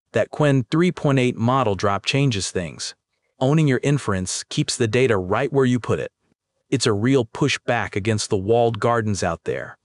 That Qwen 3.8 model drop changes things. Owning your inference keeps the data right where you put it. It's a real pushback against the walled gardens out there.